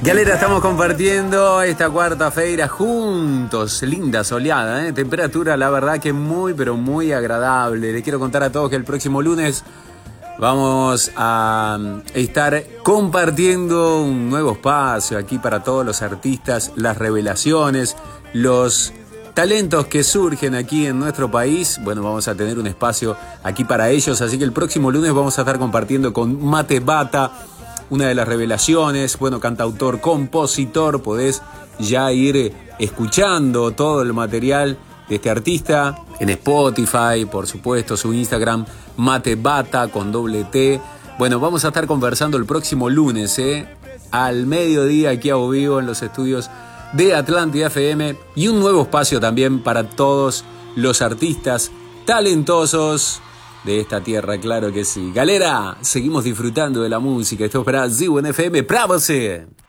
Galera, estamos compartiendo esta cuarta-feira juntos, linda soleada, ¿eh? Temperatura, la verdad que muy, pero muy agradable. Les quiero contar a todos que el próximo lunes vamos a estar compartiendo un nuevo espacio aquí para todos los artistas, las revelaciones, los talentos que surgen aquí en nuestro país. Bueno, vamos a tener un espacio aquí para ellos, así que el próximo lunes vamos a estar compartiendo con Mate Bata, una de las revelaciones, bueno, cantautor, compositor. Podés ya ir escuchando todo el material de este artista en Spotify, por supuesto, su Instagram, Mate Bata con doble T. Bueno, vamos a estar conversando el próximo lunes, al mediodía aquí a vivo en los estudios de Atlántida FM, y un nuevo espacio también para todos los artistas talentosos de esta tierra, claro que sí. Galera, seguimos disfrutando de la música. Esto es para ZWN FM. ¡Bravo!